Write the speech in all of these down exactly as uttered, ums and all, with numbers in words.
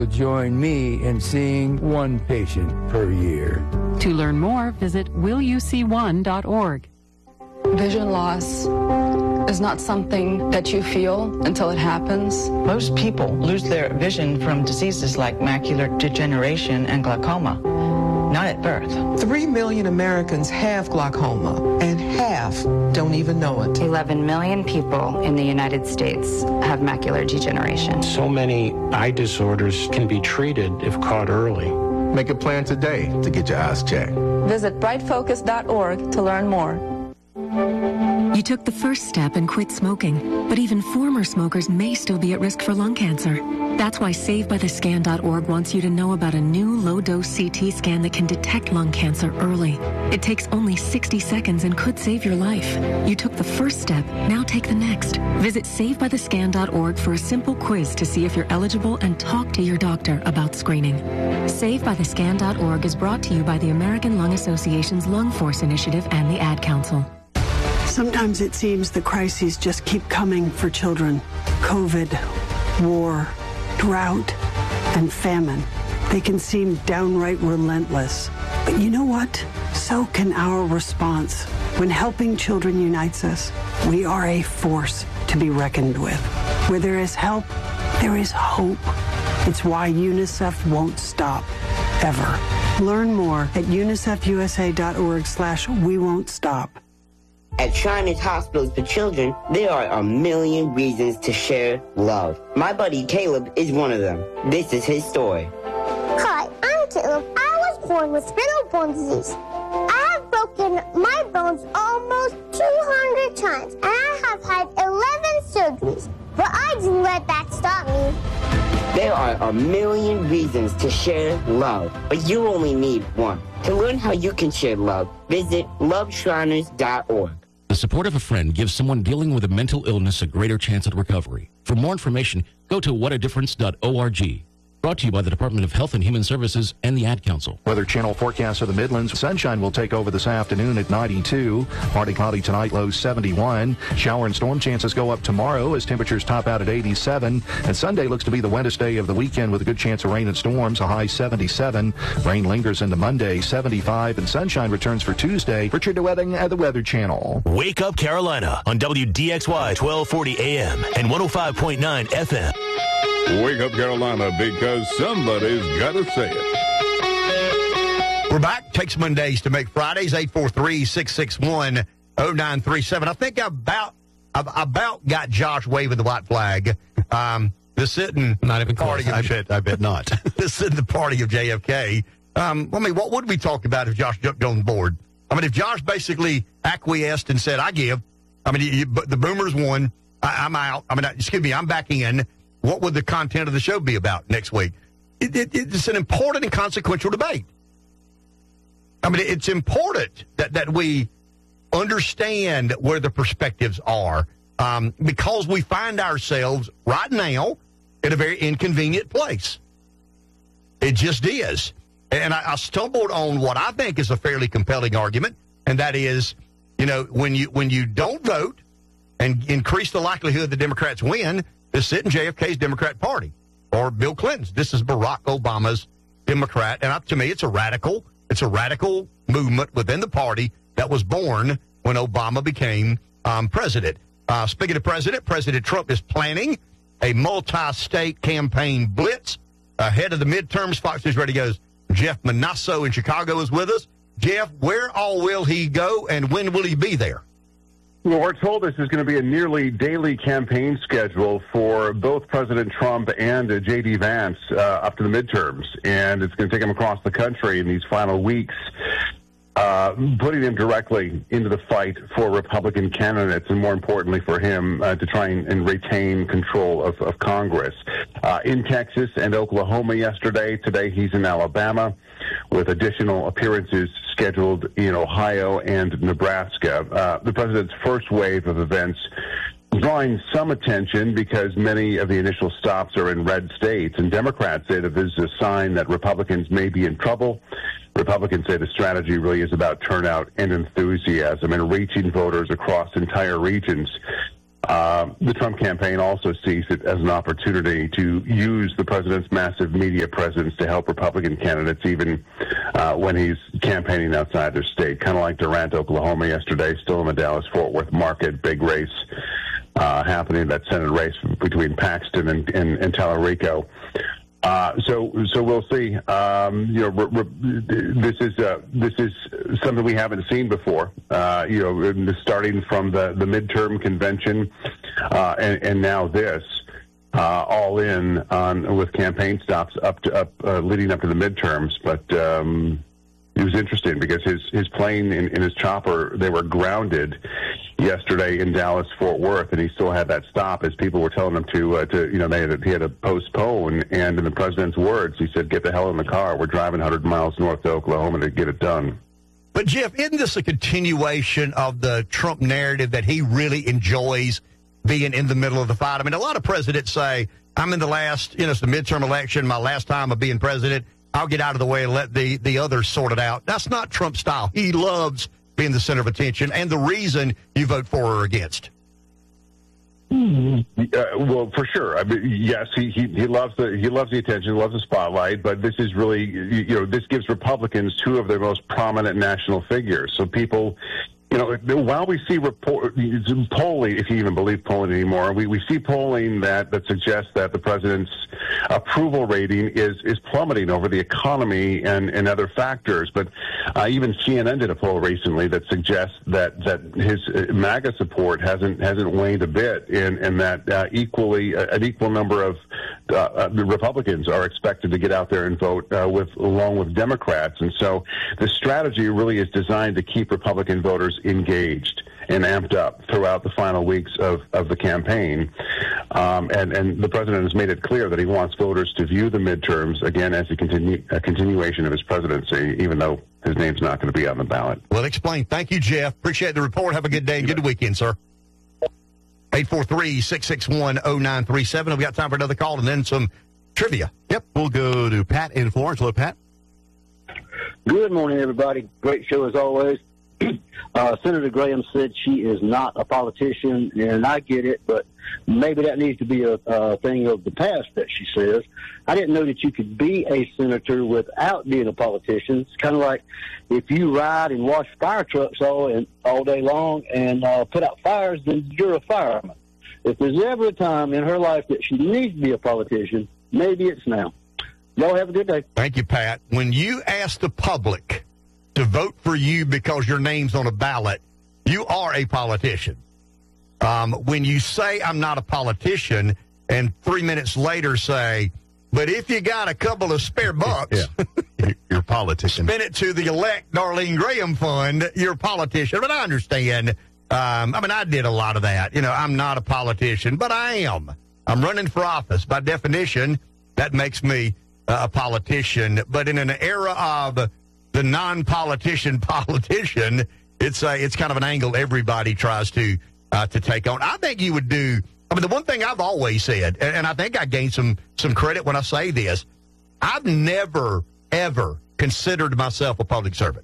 Join me in seeing one patient per year. To learn more, visit will you see one dot org. Vision loss is not something that you feel until it happens. Most people lose their vision from diseases like macular degeneration and glaucoma, not at birth. Three million Americans have glaucoma, and half don't even know it. eleven million people in the United States have macular degeneration. So many eye disorders can be treated if caught early. Make a plan today to get your eyes checked. Visit bright focus dot org to learn more. You took the first step and quit smoking, but even former smokers may still be at risk for lung cancer. That's why save by the scan dot org wants you to know about a new low-dose C T scan that can detect lung cancer early. It takes only sixty seconds and could save your life. You took the first step, now take the next. Visit save by the scan dot org for a simple quiz to see if you're eligible and talk to your doctor about screening. save by the scan dot org is brought to you by the American Lung Association's Lung Force Initiative and the Ad Council. Sometimes it seems the crises just keep coming for children. COVID, war, drought, and famine. They can seem downright relentless. But you know what? So can our response. When helping children unites us, we are a force to be reckoned with. Where there is help, there is hope. It's why UNICEF won't stop, ever. Learn more at unicef u s a dot org slash we won't stop. At Shriners Hospitals for Children, there are a million reasons to share love. My buddy Caleb is one of them. This is his story. Hi, I'm Caleb. I was born with spinal bone disease. I have broken my bones almost two hundred times, and I have had eleven surgeries. But I didn't let that stop me. There are a million reasons to share love, but you only need one. To learn how you can share love, visit love shriners dot org. The support of a friend gives someone dealing with a mental illness a greater chance at recovery. For more information, go to what a difference dot org. Brought to you by the Department of Health and Human Services and the Ad Council. Weather Channel forecast of the Midlands. Sunshine will take over this afternoon at ninety-two. Partly cloudy tonight, low seventy-one. Shower and storm chances go up tomorrow as temperatures top out at eighty-seven. And Sunday looks to be the wettest day of the weekend with a good chance of rain and storms, a high seventy-seven. Rain lingers into Monday, seventy-five. And sunshine returns for Tuesday. Richard DeWetting at the Weather Channel. Wake Up Carolina on W D X Y twelve forty A M and one oh five point nine F M. Wake Up Carolina, because somebody's got to say it. We're back. Takes Mondays to make Fridays. eight four three, six six one, oh nine three seven. I think I about I about got Josh waving the white flag. Um, the sitting not even party. Of, I bet. I bet not. The sitting the party of J F K. Um, I mean, what would we talk about if Josh jumped on board? I mean, if Josh basically acquiesced and said, "I give," I mean, you, the Boomers won. I, I'm out. I mean, excuse me, I'm back in. What would the content of the show be about next week? It, it, it's an important and consequential debate. I mean, it's important that, that we understand where the perspectives are um, because we find ourselves right now in a very inconvenient place. It just is. And I, I stumbled on what I think is a fairly compelling argument, and that is, you know, when you when you don't vote and increase the likelihood the Democrats win, this sitting J F K's Democrat Party, or Bill Clinton's. This is Barack Obama's Democrat. And up to me, it's a radical, it's a radical movement within the party that was born when Obama became um, president. Uh, speaking of president, President Trump is planning a multi-state campaign blitz ahead of the midterms. Fox News Radio goes, Jeff Manasso in Chicago is with us. Jeff, where all will he go, and when will he be there? Well, we're told this is going to be a nearly daily campaign schedule for both President Trump and uh, J D. Vance uh, up to the midterms, and it's going to take them across the country in these final weeks, uh, putting him directly into the fight for Republican candidates, and more importantly for him uh, to try and, and retain control of, of Congress. Uh, in Texas and Oklahoma yesterday, today he's in Alabama, with additional appearances scheduled in Ohio and Nebraska. Uh, the president's first wave of events drawing some attention because many of the initial stops are in red states, and Democrats say that this is a sign that Republicans may be in trouble. Republicans say the strategy really is about turnout and enthusiasm and reaching voters across entire regions. Uh, the Trump campaign also sees it as an opportunity to use the president's massive media presence to help Republican candidates, even uh, when he's campaigning outside their state, kind of like Durant, Oklahoma yesterday, still in the Dallas-Fort Worth market, big race uh, happening, that Senate race between Paxton and, and, and Tallarico. Uh, so, so we'll see. Um, you know, re, re, this is uh, this is something we haven't seen before. Uh, you know, starting from the, the midterm convention, uh, and, and now this, uh, all in on with campaign stops up to up uh, leading up to the midterms. But um, it was interesting because his his plane and, and his chopper, they were grounded yesterday in Dallas Fort Worth, and he still had that stop as people were telling him to uh, to you know they had, he had to postpone. And in the president's words, he said, "Get the hell in the car. We're driving one hundred miles north to Oklahoma to get it done." But Jeff, isn't this a continuation of the Trump narrative that he really enjoys being in the middle of the fight? I mean, a lot of presidents say, "I'm in the last, you know, it's the midterm election, my last time of being president. I'll get out of the way and let the, the others sort it out." That's not Trump's style. He loves being the center of attention and the reason you vote for or against. Uh, well, for sure. I mean, yes, he, he he loves the he loves the attention, loves the spotlight. But this is really, you know, this gives Republicans two of their most prominent national figures. So people, you know, while we see report, polling, if you even believe polling anymore, we, we see polling that, that suggests that the president's approval rating is, is plummeting over the economy and, and other factors. But uh, even C N N did a poll recently that suggests that, that his MAGA support hasn't hasn't waned a bit, and, and that uh, equally uh, an equal number of uh, uh, Republicans are expected to get out there and vote uh, with along with Democrats. And so the strategy really is designed to keep Republican voters engaged and amped up throughout the final weeks of, of the campaign. Um, and, and the president has made it clear that he wants voters to view the midterms, again, as a, continu- a continuation of his presidency, even though his name's not going to be on the ballot. Well explained. Thank you, Jeff. Appreciate the report. Have a good day and good weekend, sir. eight four three, six six one, zero nine three seven. We've got time for another call and then some trivia. Yep. We'll go to Pat in Florence. Hello, Pat. Good morning, everybody. Great show as always. Uh, Senator Graham said she is not a politician, and I get it, but maybe that needs to be a, a thing of the past that she says. I didn't know that you could be a senator without being a politician. It's kind of like if you ride and wash fire trucks all and all day long and uh, put out fires, then you're a fireman. If there's ever a time in her life that she needs to be a politician, maybe it's now. Y'all have a good day. Thank you, Pat. When you ask the public to vote for you because your name's on a ballot, you are a politician. Um, when you say I'm not a politician and three minutes later say, but if you got a couple of spare bucks, yeah. You're a politician. Spend it to the Elect Darlene Graham Fund, you're a politician. But I understand. Um, I mean, I did a lot of that. You know, I'm not a politician, but I am. I'm running for office. By definition, that makes me uh, a politician. But in an era of the non-politician politician, it's a, it's kind of an angle everybody tries to uh, to take on. I think you would do, I mean, the one thing I've always said, and, and I think I gain some, some credit when I say this, I've never, ever considered myself a public servant.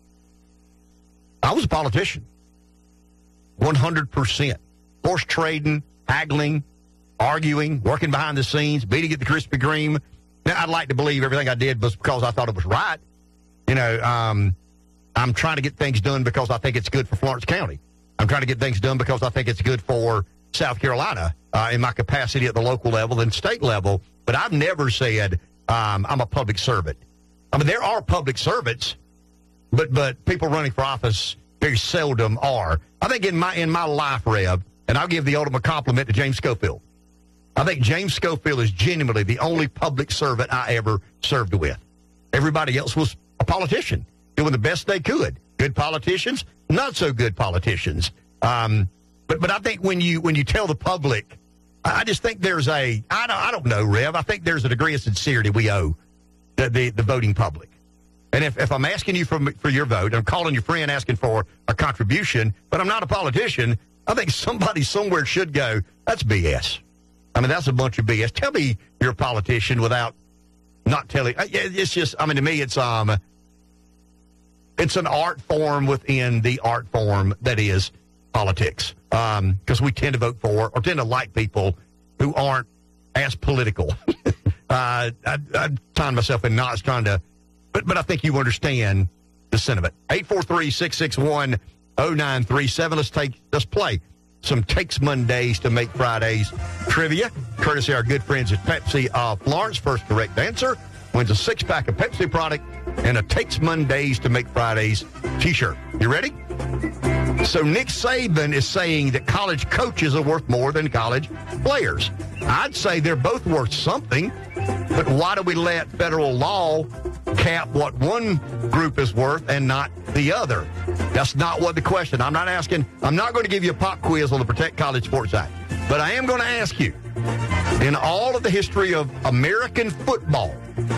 I was a politician, one hundred percent. Horse trading, haggling, arguing, working behind the scenes, beating at the Krispy Kreme. Now, I'd like to believe everything I did was because I thought it was right. You know, um, I'm trying to get things done because I think it's good for Florence County. I'm trying to get things done because I think it's good for South Carolina uh, in my capacity at the local level and state level. But I've never said um, I'm a public servant. I mean, there are public servants, but but people running for office very seldom are. I think in my in my life, Rev, and I'll give the ultimate compliment to James Schofield. I think James Schofield is genuinely the only public servant I ever served with. Everybody else was a politician, doing the best they could. Good politicians, not so good politicians. Um, but but I think when you when you tell the public, I just think there's a I don't I don't know, Rev. I think there's a degree of sincerity we owe the the, the voting public. And if, if I'm asking you for for your vote, I'm calling your friend asking for a contribution, but I'm not a politician, I think somebody somewhere should go, that's B S. I mean, that's a bunch of B S. Tell me you're a politician without not telling. It's just, I mean, to me, it's um, it's an art form within the art form that is politics. because um, we tend to vote for or tend to like people who aren't as political. uh, I, I find myself in knots trying to, but, but I think you understand the sentiment. eight four three, six six one, oh nine three seven. Let's take, let's play some Takes Mondays to Make Fridays trivia, courtesy of our good friends at Pepsi of Florence. First correct answer wins a six-pack of Pepsi product and a Takes Mondays to Make Fridays t-shirt. You ready? So Nick Saban is saying that college coaches are worth more than college players. I'd say they're both worth something, but why do we let federal law cap what one group is worth and not the other? That's not what the question. I'm not asking, I'm not going to give you a pop quiz on the Protect College Sports Act, but I am going to ask you, in all of the history of American football,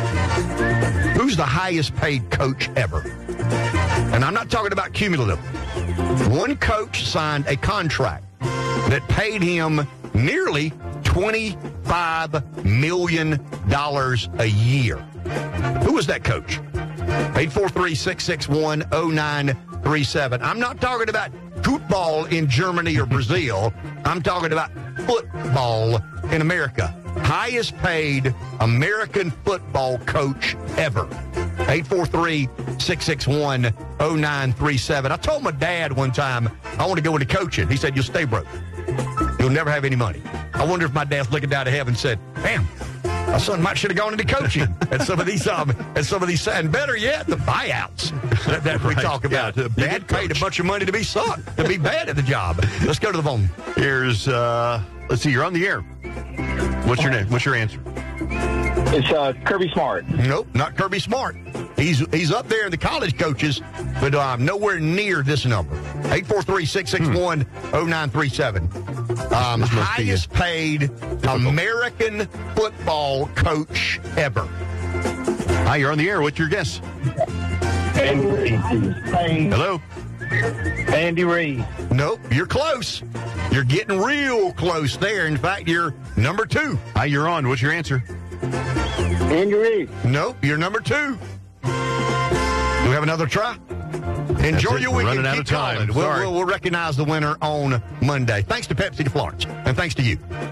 who's the highest paid coach ever? And I'm not talking about cumulative. One coach signed a contract that paid him nearly twenty-five million dollars a year. Who was that coach? eight four three, six six one, oh nine three seven. I'm not talking about football in Germany or Brazil. I'm talking about football in America. Highest paid American football coach ever. eight four three, six six one, oh nine three seven. I told my dad one time I want to go into coaching. He said, you'll stay broke. You'll never have any money. I wonder if my dad's looking down to heaven and said, damn, my son might should have gone into coaching at some of these, um, at some of these, and better yet, the buyouts that, that we right. talk about. Yeah, Dad paid a bunch of money to be sucked, to be bad at the job. Let's go to the phone. Here's, uh, let's see, you're on the air. What's your name? What's your answer? It's uh, Kirby Smart. Nope, not Kirby Smart. He's he's up there in the college coaches, but um, nowhere near this number. eight four three, six six one, oh nine three seven. Um, highest paid American football coach ever. Hi, you're on the air. What's your guess? Andy Reid. Hello? Andy Reid. Nope, you're close. You're getting real close there. In fact, you're number two. Hi, you're on. What's your answer? Andy Reid. Nope, you're number two. Do we have another try? Enjoy your weekend. Running out of time. We'll, we'll, we'll recognize the winner on Monday. Thanks to Pepsi de Florence, and thanks to you.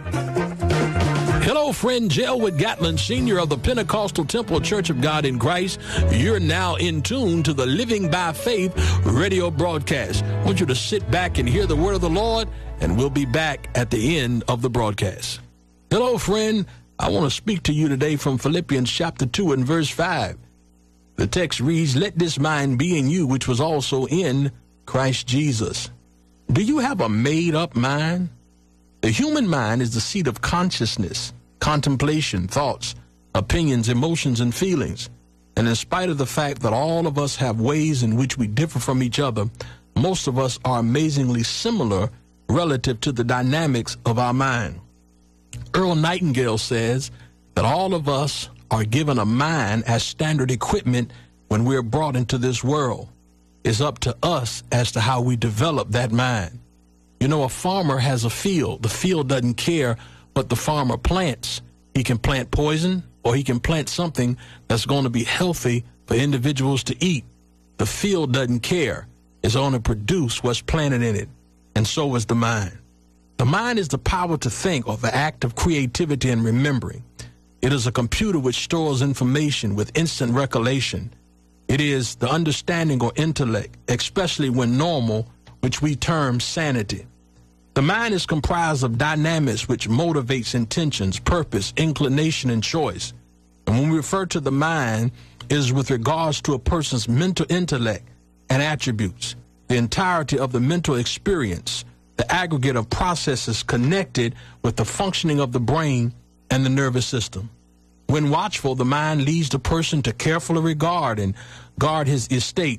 Hello, friend Jelwood Gatlin, senior of the Pentecostal Temple Church of God in Christ. You're now in tune to the Living by Faith radio broadcast. I want you to sit back and hear the word of the Lord, and we'll be back at the end of the broadcast. Hello, friend. I want to speak to you today from Philippians chapter two and verse five. The text reads, let this mind be in you, which was also in Christ Jesus. Do you have a made-up mind? The human mind is the seat of consciousness, contemplation, thoughts, opinions, emotions, and feelings. And in spite of the fact that all of us have ways in which we differ from each other, most of us are amazingly similar relative to the dynamics of our mind. Earl Nightingale says that all of us are given a mind as standard equipment when we're brought into this world. It's up to us as to how we develop that mind. You know, a farmer has a field. The field doesn't care what the farmer plants. He can plant poison, or he can plant something that's going to be healthy for individuals to eat. The field doesn't care. It's going to produce what's planted in it. And so is the mind. The mind is the power to think, or the act of creativity and remembering. It is a computer which stores information with instant recollection. It is the understanding or intellect, especially when normal, which we term sanity. The mind is comprised of dynamics which motivates intentions, purpose, inclination, and choice. And when we refer to the mind, it is with regards to a person's mental intellect and attributes, the entirety of the mental experience, the aggregate of processes connected with the functioning of the brain and the nervous system. When watchful, the mind leads the person to carefully regard and guard his estate.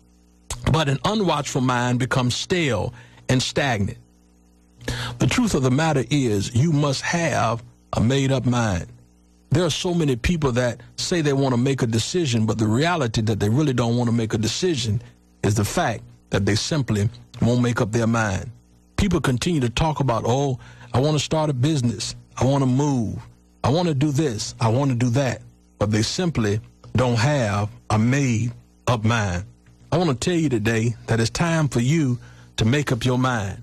But an unwatchful mind becomes stale and stagnant. The truth of the matter is, you must have a made-up mind. There are so many people that say they want to make a decision, but the reality that they really don't want to make a decision is the fact that they simply won't make up their mind. People continue to talk about, oh, I want to start a business. I want to move. I want to do this. I want to do that. But they simply don't have a made-up mind. I want to tell you today that it's time for you to make up your mind.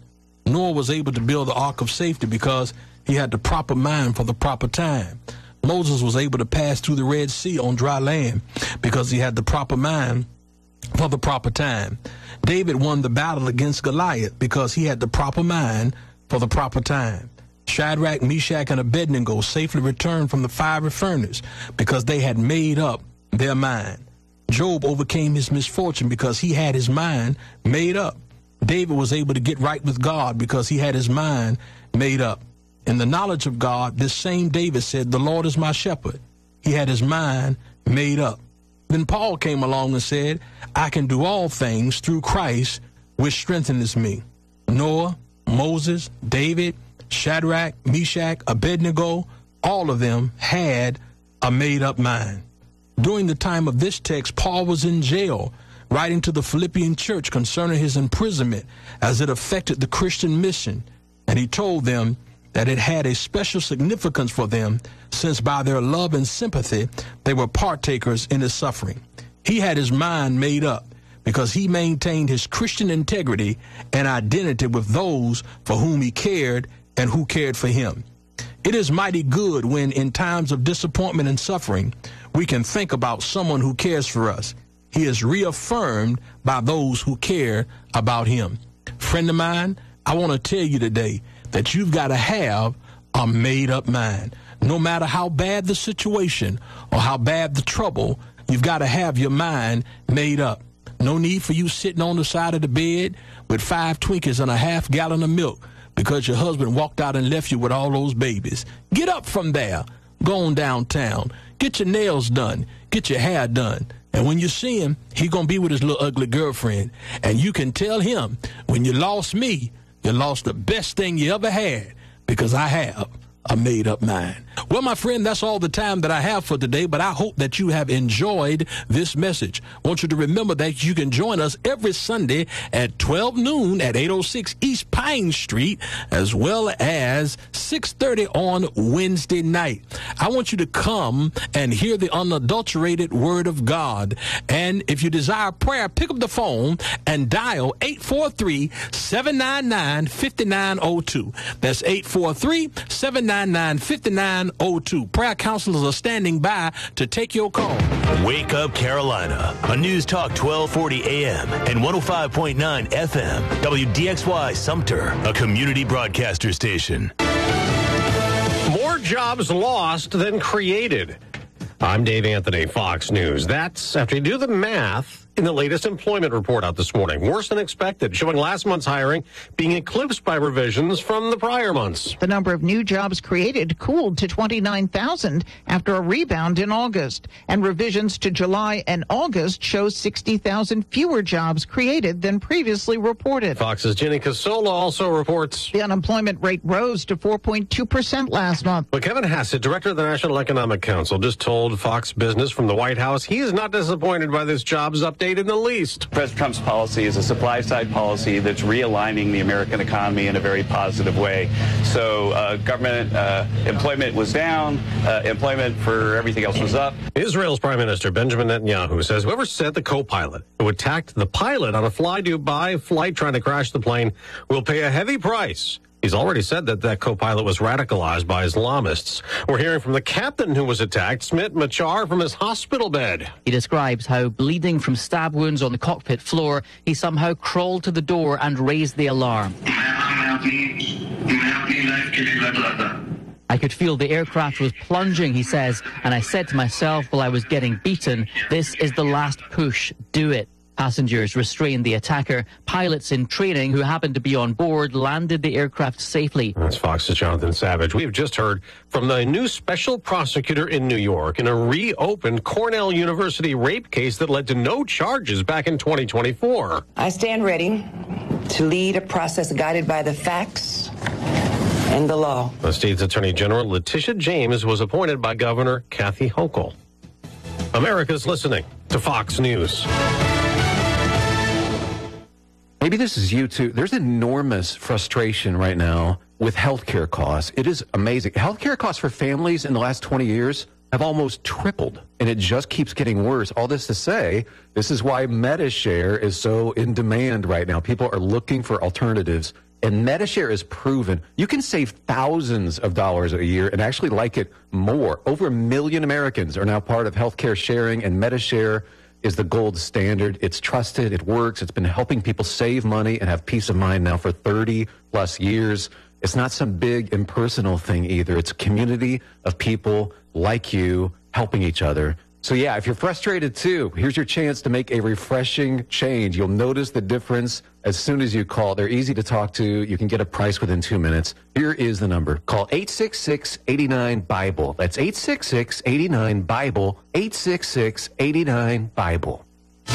Noah was able to build the ark of safety because he had the proper mind for the proper time. Moses was able to pass through the Red Sea on dry land because he had the proper mind for the proper time. David won the battle against Goliath because he had the proper mind for the proper time. Shadrach, Meshach, and Abednego safely returned from the fiery furnace because they had made up their mind. Job overcame his misfortune because he had his mind made up. David was able to get right with God because he had his mind made up. In the knowledge of God, this same David said, "The Lord is my shepherd." He had his mind made up. Then Paul came along and said, "I can do all things through Christ, which strengthens me." Noah, Moses, David, Shadrach, Meshach, Abednego, all of them had a made-up mind. During the time of this text, Paul was in jail, writing to the Philippian church concerning his imprisonment as it affected the Christian mission, and he told them that it had a special significance for them, since by their love and sympathy, they were partakers in his suffering. He had his mind made up because he maintained his Christian integrity and identity with those for whom he cared and who cared for him. It is mighty good when, in times of disappointment and suffering, we can think about someone who cares for us. He is reaffirmed by those who care about him. Friend of mine, I want to tell you today that you've got to have a made-up mind. No matter how bad the situation or how bad the trouble, you've got to have your mind made up. No need for you sitting on the side of the bed with five Twinkies and a half gallon of milk because your husband walked out and left you with all those babies. Get up from there. Go on downtown. Get your nails done. Get your hair done. And when you see him, he's going to be with his little ugly girlfriend. And you can tell him, when you lost me, you lost the best thing you ever had, because I have a made-up mind. Well, my friend, that's all the time that I have for today, but I hope that you have enjoyed this message. I want you to remember that you can join us every Sunday at twelve noon at eight oh six East Pine Street, as well as six thirty on Wednesday night. I want you to come and hear the unadulterated Word of God. And if you desire prayer, pick up the phone and dial eight four three, seven nine nine, five nine zero two. That's eight four three, seven nine nine, five nine zero two. Prayer counselors are standing by to take your call. Wake Up Carolina on News Talk twelve forty A M and one oh five point nine F M. W D X Y Sumter, a community broadcaster station. More jobs lost than created. I'm Dave Anthony, Fox News. That's after you do the math in the latest employment report out this morning. Worse than expected, showing last month's hiring being eclipsed by revisions from the prior months. The number of new jobs created cooled to twenty-nine thousand after a rebound in August. And revisions to July and August show sixty thousand fewer jobs created than previously reported. Fox's Jenny Casola also reports the unemployment rate rose to four point two percent last month. But Kevin Hassett, director of the National Economic Council, just told Fox Business from the White House he is not disappointed by this jobs update in the least. President Trump's policy is a supply-side policy that's realigning the American economy in a very positive way. So uh, government uh, employment was down, uh, employment for everything else was up. Israel's Prime Minister Benjamin Netanyahu says whoever sent the co-pilot who attacked the pilot on a fly-Dubai flight trying to crash the plane will pay a heavy price. He's already said that that co-pilot was radicalized by Islamists. We're hearing from the captain who was attacked, Smit Machar, from his hospital bed. He describes how, bleeding from stab wounds on the cockpit floor, he somehow crawled to the door and raised the alarm. I could feel the aircraft was plunging, he says, and I said to myself while I was getting beaten, this is the last push, do it. Passengers restrained the attacker. Pilots in training who happened to be on board landed the aircraft safely. That's Fox's Jonathan Savage. We have just heard from the new special prosecutor in New York in a reopened Cornell University rape case that led to no charges back in twenty twenty-four. I stand ready to lead a process guided by the facts and the law. The state's Attorney General Letitia James was appointed by Governor Kathy Hochul. America's listening to Fox News. Maybe this is you too. There's enormous frustration right now with healthcare costs. It is amazing. Healthcare costs for families in the last twenty years have almost tripled, and it just keeps getting worse. All this to say, this is why MediShare is so in demand right now. People are looking for alternatives And Medi-Share is proven. You can save thousands of dollars a year and actually like it more. Over a million Americans are now part of healthcare sharing, and Medi-Share is the gold standard. It's trusted. It works. It's been helping people save money and have peace of mind now for thirty plus years. It's not some big impersonal thing either. It's a community of people like you helping each other. So yeah, if you're frustrated too, here's your chance to make a refreshing change. You'll notice the difference as soon as you call. They're easy to talk to. You can get a price within two minutes. Here is the number. Call eight six six, eight nine, Bible. That's eight six six, eight nine, Bible. eight six six, eight nine, Bible.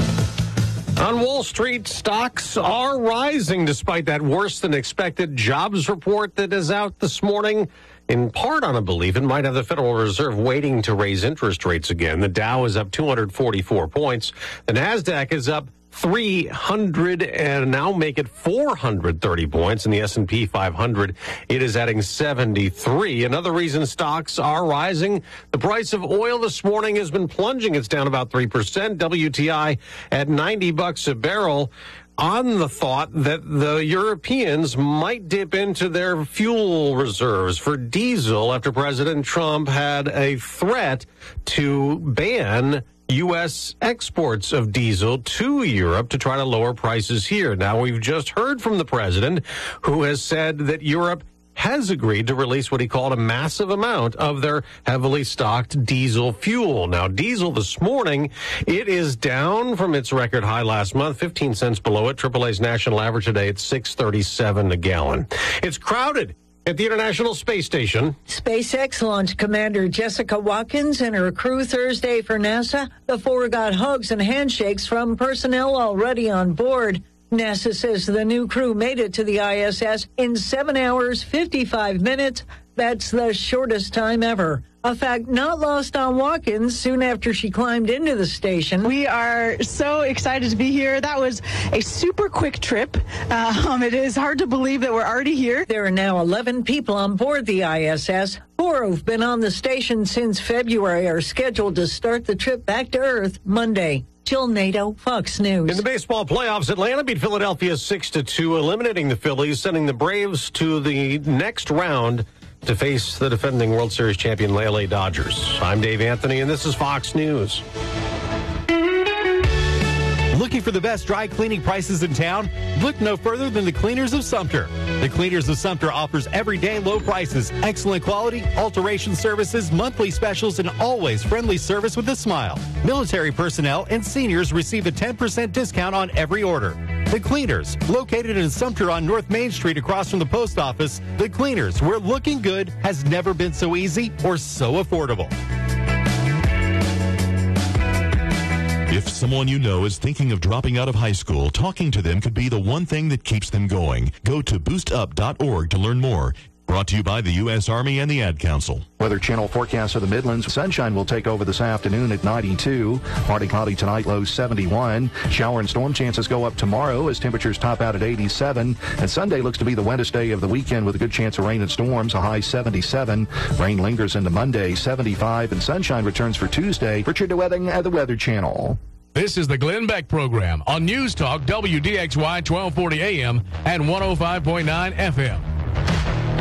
On Wall Street, stocks are rising despite that worse than expected jobs report that is out this morning. In part on a belief it might have the Federal Reserve waiting to raise interest rates again. The Dow is up two hundred forty-four points. The NASDAQ is up three hundred and now make it four hundred thirty points. In the S and P five hundred, it is adding seventy-three. Another reason stocks are rising, the price of oil this morning has been plunging. It's down about three percent. W T I at ninety bucks a barrel, on the thought that the Europeans might dip into their fuel reserves for diesel after President Trump had a threat to ban U S exports of diesel to Europe to try to lower prices here. Now, we've just heard from the president, who has said that Europe has agreed to release what he called a massive amount of their heavily stocked diesel fuel. Now, diesel this morning, it is down from its record high last month, fifteen cents below it. triple A's national average today at six thirty-seven a gallon. It's crowded at the International Space Station. SpaceX launched Commander Jessica Watkins and her crew Thursday for NASA. The four got hugs and handshakes from personnel already on board. NASA says the new crew made it to the I S S in seven hours, fifty-five minutes. That's the shortest time ever. A fact not lost on Watkins soon after she climbed into the station. We are so excited to be here. That was a super quick trip. Um, it is hard to believe that we're already here. There are now eleven people on board the I S S. Four who've been on the station since February are scheduled to start the trip back to Earth Monday. Jill Nato, Fox News. In the baseball playoffs, Atlanta beat Philadelphia six to two, eliminating the Phillies, sending the Braves to the next round to face the defending World Series champion L A Dodgers. I'm Dave Anthony, and this is Fox News. Looking for the best dry cleaning prices in town? Look no further than the Cleaners of Sumter. The Cleaners of Sumter offers everyday low prices, excellent quality, alteration services, monthly specials, and always friendly service with a smile. Military personnel and seniors receive a ten percent discount on every order. The Cleaners, located in Sumter on North Main Street across from the post office. The Cleaners, where looking good has never been so easy or so affordable. If someone you know is thinking of dropping out of high school, talking to them could be the one thing that keeps them going. Go to boost up dot org to learn more. Brought to you by the U S Army and the Ad Council. Weather Channel forecast of the Midlands. Sunshine will take over this afternoon at ninety-two. Partly cloudy tonight, low seventy-one. Shower and storm chances go up tomorrow as temperatures top out at eighty-seven. And Sunday looks to be the wettest day of the weekend with a good chance of rain and storms, a high seventy-seven. Rain lingers into Monday, seventy-five. And sunshine returns for Tuesday. Richard DeWething at the Weather Channel. This is the Glenn Beck Program on News Talk W D X Y twelve forty A M and one oh five point nine F M.